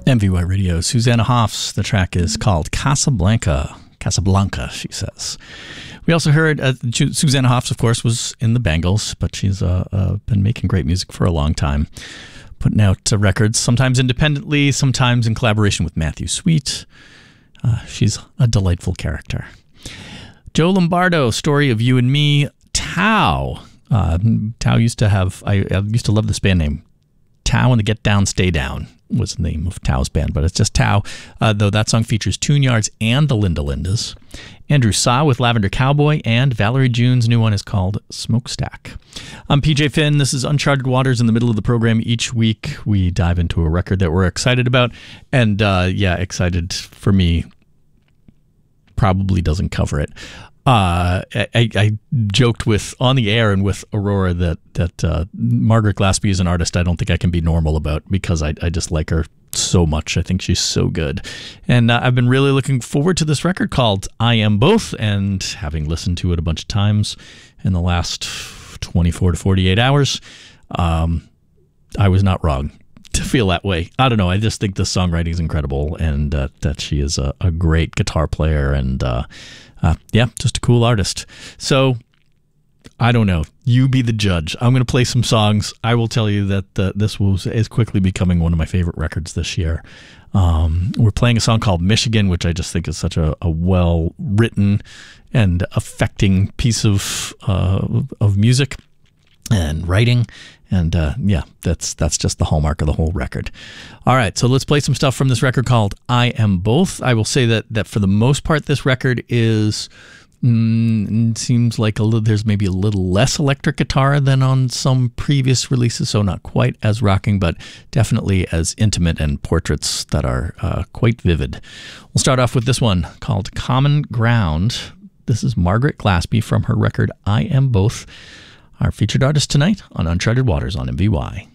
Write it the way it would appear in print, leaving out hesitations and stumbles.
MVY Radio, Susanna Hoffs. The track is called Casablanca. Casablanca, she says. We also heard Susanna Hoffs, of course, was in the Bangles, but she's been making great music for a long time, putting out records, sometimes independently, sometimes in collaboration with Matthew Sweet. She's a delightful character. Joe Lombardo, Story of You and Me. Tao. Tao used to have, I used to love this band name. Tao and the Get Down, Stay Down was the name of Tao's band, but it's just Tao, though that song features Tune Yards and the Linda Lindas. Andrew Sa with Lavender Cowboy, and Valerie June's new one is called Smokestack. I'm PJ Finn. This is Uncharted Waters. In the middle of the program each week, we dive into a record that we're excited about, and excited for me probably doesn't cover it. I joked with on the air and with Aurora that Margaret Glaspie is an artist I don't think I can be normal about, because I just like her so much. I think she's so good. And I've been really looking forward to this record called I Am Both, and having listened to it a bunch of times in the last 24 to 48 hours, I was not wrong to feel that way. I don't know. I just think the songwriting is incredible, and that she is a great guitar player, and just a cool artist. So, I don't know. You be the judge. I'm going to play some songs. I will tell you that this is quickly becoming one of my favorite records this year. We're playing a song called Michigan, which I just think is such a well-written and affecting piece of music and writing. And that's just the hallmark of the whole record. All right, so let's play some stuff from this record called I Am Both. I will say that for the most part, this record is seems like there's maybe a little less electric guitar than on some previous releases, so not quite as rocking, but definitely as intimate, and portraits that are quite vivid. We'll start off with this one called Common Ground. This is Margaret Glaspie from her record I Am Both, our featured artist tonight on Uncharted Waters on MVY.